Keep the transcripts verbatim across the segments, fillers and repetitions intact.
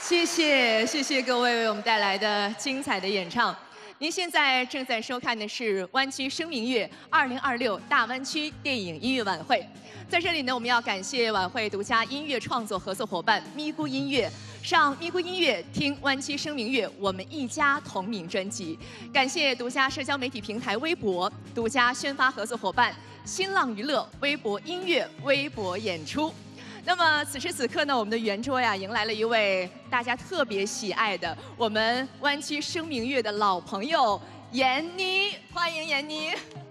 谢谢谢谢各位为我们带来的精彩的演唱。您现在正在收看的是湾区声明月二零二六大湾区电影音乐晚会。在这里呢，我们要感谢晚会独家音乐创作合作伙伴咪咕音乐。上咪咕音乐听湾区声明月，我们一家同名专辑。感谢独家社交媒体平台微博独家宣发合作伙伴新浪娱乐、微博音乐、微博演出。那么此时此刻呢，我们的圆桌呀，迎来了一位大家特别喜爱的我们湾区声明月的老朋友闫妮，欢迎闫妮。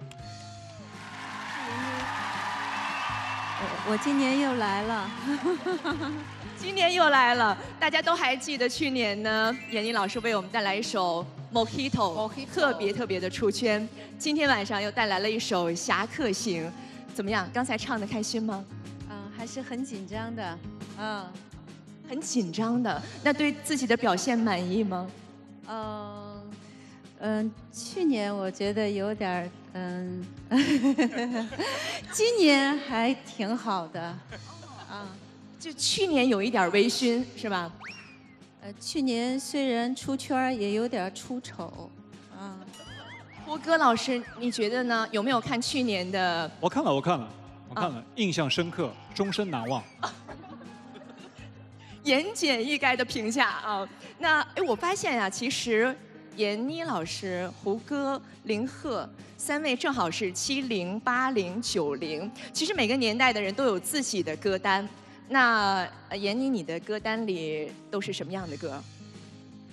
我我今年又来了。 今年又来了，大家都还记得去年呢，闫妮老师为我们带来一首《Mojito》， 特别特别的出圈。今天晚上又带来了一首《侠客行》，怎么样？刚才唱的开心吗？ 嗯，还是很紧张的，嗯， 很紧张的。那对自己的表现满意吗？ 嗯嗯，去年我觉得有点儿，嗯，今年还挺好的，啊。 就去年有一点微醺，是吧？ 呃，去年虽然出圈，也有点出丑，啊。 胡歌老师，你觉得呢？有没有看去年的？ 我看了，我看了，我看了，啊、印象深刻，终身难忘。 言简意赅的评价啊。那哎，我发现呀、啊，其实闫妮老师、胡歌、林赫三位正好是七零、八零、九零，其实每个年代的人都有自己的歌单。那闫妮，你的歌单里都是什么样的歌？